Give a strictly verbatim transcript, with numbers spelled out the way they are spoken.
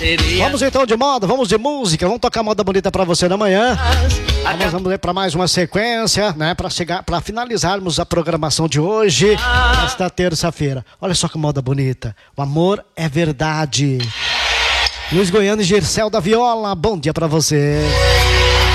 Vamos então de moda, vamos de música, vamos tocar moda bonita pra você na manhã. Vamos, vamos para mais uma sequência, né? Pra chegar, para finalizarmos a programação de hoje, esta terça-feira. Olha só que moda bonita. O amor é verdade. Luiz Goiano e Gercel da Viola, bom dia pra você.